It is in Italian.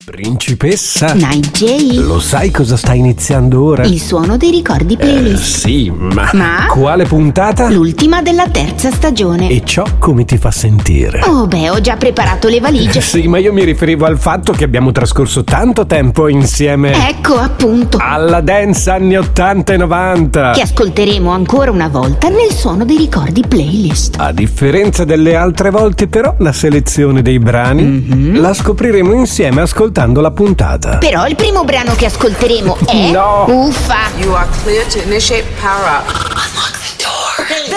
Principessa? Night J. Lo sai cosa sta iniziando ora? Il suono dei ricordi playlist. Sì, ma quale puntata? L'ultima della terza stagione. E ciò come ti fa sentire? Oh beh, ho già preparato le valigie. Sì, ma io mi riferivo al fatto che abbiamo trascorso tanto tempo insieme. Ecco appunto. Alla dance anni 80 e 90. Che ascolteremo ancora una volta nel suono dei ricordi playlist. A differenza delle altre volte però la selezione dei brani la scopriremo insieme ascoltando la puntata. Però il primo brano che ascolteremo è... No! Uffa! You are clear to initiate power up.